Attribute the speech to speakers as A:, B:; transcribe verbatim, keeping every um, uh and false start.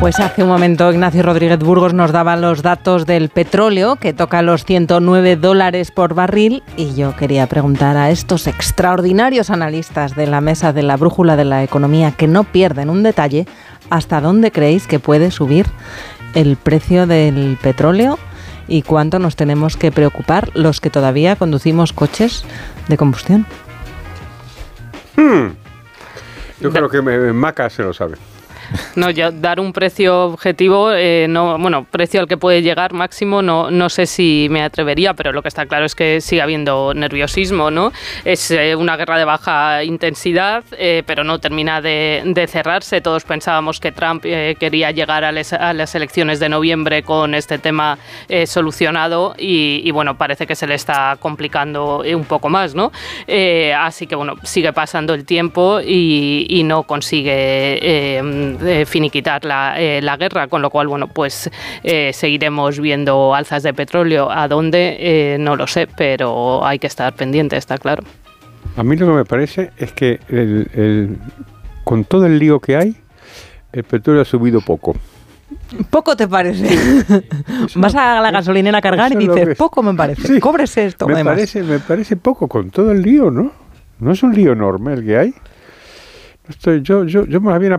A: Pues hace un momento Ignacio Rodríguez Burgos nos daba los datos del petróleo, que toca los ciento nueve dólares por barril, y yo quería preguntar a estos extraordinarios analistas de la mesa de la brújula de la economía, que no pierden un detalle, ¿hasta dónde creéis que puede subir el precio del petróleo y cuánto nos tenemos que preocupar los que todavía conducimos coches de combustión?
B: Hmm. Yo creo que Maca se lo sabe.
C: No, ya dar un precio objetivo, eh, no, bueno, precio al que puede llegar máximo, no, no sé si me atrevería, pero lo que está claro es que sigue habiendo nerviosismo, ¿no? Es eh, una guerra de baja intensidad, eh, pero no termina de, de cerrarse. Todos pensábamos que Trump eh, quería llegar a, les, a las elecciones de noviembre con este tema eh, solucionado y, y, bueno, parece que se le está complicando un poco más, ¿no? Eh, así que, bueno, sigue pasando el tiempo y, y no consigue Eh, de finiquitar la, eh, la guerra, con lo cual, bueno, pues eh, seguiremos viendo alzas de petróleo. ¿A dónde? Eh, no lo sé, pero hay que estar pendiente, está claro.
B: A mí lo que me parece es que el, el, con todo el lío que hay, el petróleo ha subido poco.
A: ¿Poco te parece?
B: Eso,
A: Vas a la gasolinera a cargar y dices, poco me parece, sí, cóbrese esto.
B: Me parece, me parece poco con todo el lío, ¿no? No es un lío enorme el que hay. Estoy, yo, yo, yo más bien